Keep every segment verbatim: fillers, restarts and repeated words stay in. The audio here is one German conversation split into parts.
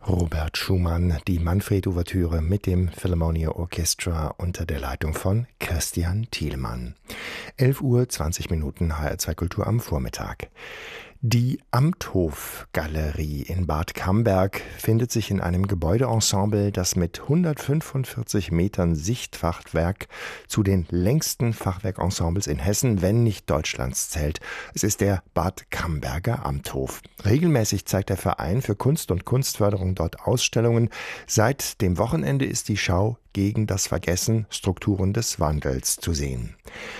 Robert Schumann, die Manfred-Ouvertüre mit dem Philharmonia Orchestra unter der Leitung von Christian Thielmann. elf Uhr zwanzig Minuten H R zwei Kultur am Vormittag. Die Amthof-Galerie in Bad Camberg findet sich in einem Gebäudeensemble, das mit hundertfünfundvierzig Metern Sichtfachwerk zu den längsten Fachwerkensembles in Hessen, wenn nicht Deutschlands, zählt. Es ist der Bad Camberger Amthof. Regelmäßig zeigt der Verein für Kunst und Kunstförderung dort Ausstellungen. Seit dem Wochenende ist die Schau gegen das Vergessen, Strukturen des Wandels zu sehen.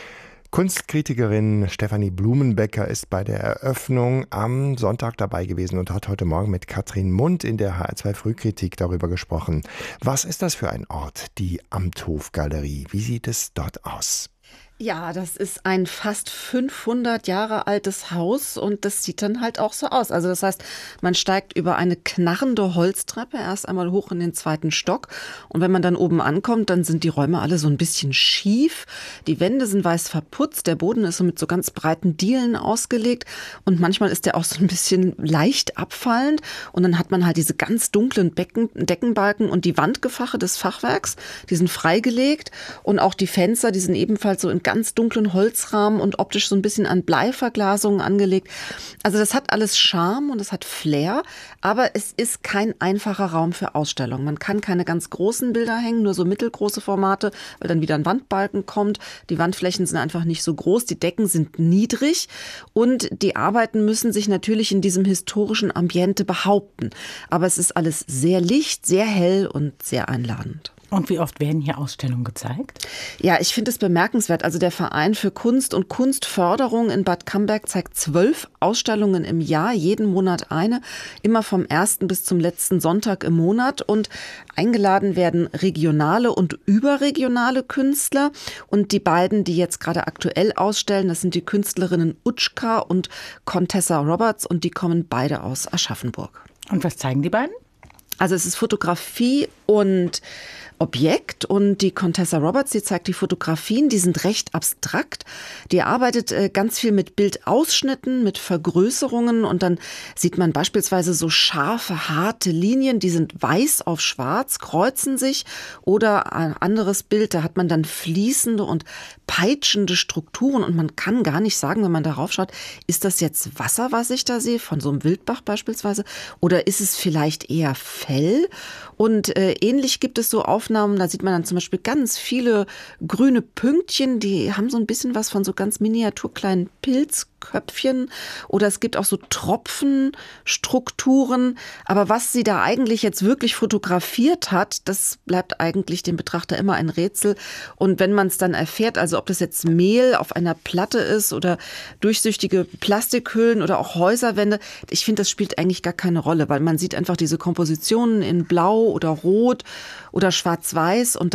Kunstkritikerin Stefanie Blumenbecker ist bei der Eröffnung am Sonntag dabei gewesen und hat heute Morgen mit Katrin Mund in der H R zwei Frühkritik darüber gesprochen. Was ist das für ein Ort, die Amthof-Galerie? Wie sieht es dort aus? Ja, das ist ein fast fünfhundert Jahre altes Haus und das sieht dann halt auch so aus. Also das heißt, man steigt über eine knarrende Holztreppe erst einmal hoch in den zweiten Stock und wenn man dann oben ankommt, dann sind die Räume alle so ein bisschen schief. Die Wände sind weiß verputzt, der Boden ist so mit so ganz breiten Dielen ausgelegt und manchmal ist der auch so ein bisschen leicht abfallend und dann hat man halt diese ganz dunklen Becken, Deckenbalken und die Wandgefache des Fachwerks, die sind freigelegt und auch die Fenster, die sind ebenfalls so in ganz dunklen Holzrahmen und optisch so ein bisschen an Bleiverglasungen angelegt. Also das hat alles Charme und es hat Flair, aber es ist kein einfacher Raum für Ausstellungen. Man kann keine ganz großen Bilder hängen, nur so mittelgroße Formate, weil dann wieder ein Wandbalken kommt. Die Wandflächen sind einfach nicht so groß, die Decken sind niedrig und die Arbeiten müssen sich natürlich in diesem historischen Ambiente behaupten. Aber es ist alles sehr licht, sehr hell und sehr einladend. Und wie oft werden hier Ausstellungen gezeigt? Ja, ich finde es bemerkenswert. Also der Verein für Kunst und Kunstförderung in Bad Camberg zeigt zwölf Ausstellungen im Jahr, jeden Monat eine, immer vom ersten bis zum letzten Sonntag im Monat. Und eingeladen werden regionale und überregionale Künstler. Und die beiden, die jetzt gerade aktuell ausstellen, das sind die Künstlerinnen Utschka und Contessa Roberts und die kommen beide aus Aschaffenburg. Und was zeigen die beiden? Also es ist Fotografie und Objekt und die Contessa Roberts, die zeigt die Fotografien, die sind recht abstrakt. Die arbeitet äh, ganz viel mit Bildausschnitten, mit Vergrößerungen und dann sieht man beispielsweise so scharfe, harte Linien, die sind weiß auf schwarz, kreuzen sich oder ein anderes Bild, da hat man dann fließende und peitschende Strukturen und man kann gar nicht sagen, wenn man darauf schaut, ist das jetzt Wasser, was ich da sehe, von so einem Wildbach beispielsweise oder ist es vielleicht eher Fell? Und äh, ähnlich gibt es so Aufnahmen, da sieht man dann zum Beispiel ganz viele grüne Pünktchen, die haben so ein bisschen was von so ganz miniaturkleinen Pilzköpfchen oder es gibt auch so Tropfenstrukturen. Aber was sie da eigentlich jetzt wirklich fotografiert hat, das bleibt eigentlich dem Betrachter immer ein Rätsel. Und wenn man es dann erfährt, also ob das jetzt Mehl auf einer Platte ist oder durchsichtige Plastikhüllen oder auch Häuserwände, ich finde, das spielt eigentlich gar keine Rolle, weil man sieht einfach diese Kompositionen in Blau oder Rot oder Schwarz-Weiß und